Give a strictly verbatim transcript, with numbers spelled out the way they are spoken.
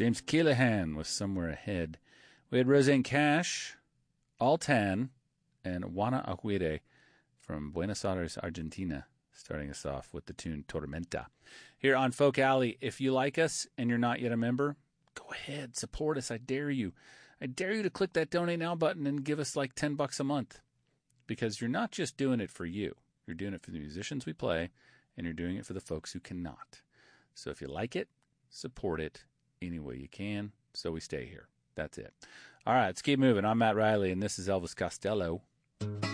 James Keelahan was Somewhere Ahead. We had Roseanne Cash, Altan, and Juana Aguirre from Buenos Aires, Argentina, starting us off with the tune Tormenta. Here on Folk Alley, if you like us and you're not yet a member, go ahead, support us. I dare you. I dare you to click that Donate Now button and give us like ten bucks a month, because you're not just doing it for you. You're doing it for the musicians we play, and you're doing it for the folks who cannot. So if you like it, support it any way you can so we stay here. That's it. All right, let's keep moving. I'm Matt Riley, and this is Elvis Costello.